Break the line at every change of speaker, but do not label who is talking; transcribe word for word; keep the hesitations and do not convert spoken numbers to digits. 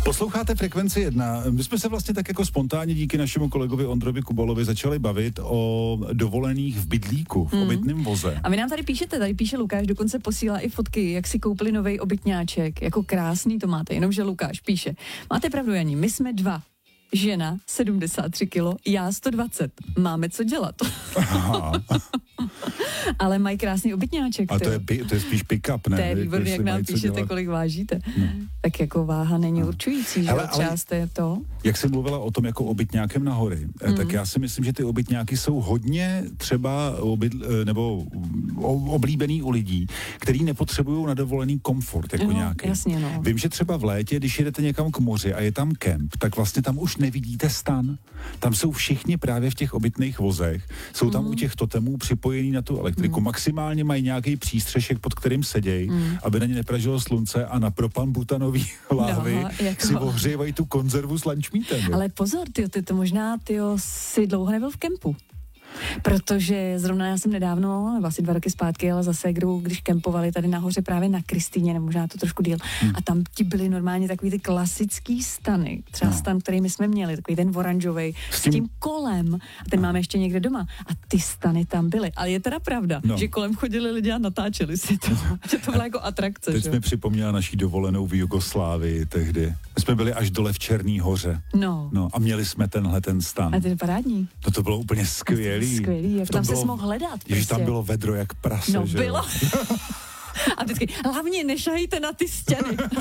Posloucháte Frekvenci jedna. My jsme se vlastně tak jako spontánně díky našemu kolegovi Ondrovi Kubalovi začali bavit o dovolených v bydlíku, v mm. obytném voze.
A vy nám tady píšete, tady píše Lukáš, dokonce posílá i fotky, jak si koupili novej obytňáček. Jako krásný to máte, jenomže Lukáš píše. Máte pravdu, Janí, my jsme dva. Žena sedmdesát tři kilo, já sto dvacet. Máme co dělat. Ale mají krásný obytňáček.
A to je, to je spíš pick-up, ne?
To je výborný, jak nám píšete, kolik vážíte. No. Tak jako váha není no. určující, že
Hele,
třeba jste to.
Jak jsi mluvila o tom jako obytňákem na hory, mm. tak já si myslím, že ty obytňáky jsou hodně třeba obyt, nebo oblíbený u lidí, kteří nepotřebují na dovolený komfort jako
no,
nějaký.
Jasně, no.
Vím, že třeba v létě, když jedete někam k moři a je tam kemp, tak vlastně tam už nevidíte stan. Tam jsou všichni právě v těch obytných vozech. Jsou tam mm. u těch totemů připojení na tu elektriku. Mm. Maximálně mají nějaký přístřešek, pod kterým sedějí, mm. aby na ně nepražilo slunce a na propan butanový lávy no, jako... si ohřívají tu konzervu s lunchmeatem.
Ale pozor, tyjo, ty to možná tyjo, si dlouho nebyl v kempu. Protože zrovna já jsem nedávno, nebo asi dva roky zpátky, ale zase, kdo, když kempovali tady nahoře právě na Kristýně, nebo možná to trošku díl, hmm. a tam ti byly normálně takový ty klasický stany, třeba no. stan, který my jsme měli, takový ten oranžovej, s tím, s tím kolem, a ten máme ještě někde doma, a ty stany tam byly. Ale je teda pravda, no. že kolem chodili lidi a natáčeli si to, že to byla jako atrakce.
Teď
že?
jsme připomněla naší dovolenou v Jugoslávii tehdy. My jsme byli až dole v Černý hoře.
No.
no. A měli jsme tenhle ten stan.
A ty parádní.
No to bylo úplně skvělý.
Skvělý, jak tam se mohl hledat.
Prostě. Ježiš, tam bylo vedro jak prase,
no,
že
bylo. A vždycky, hlavně nešahejte na ty stěny.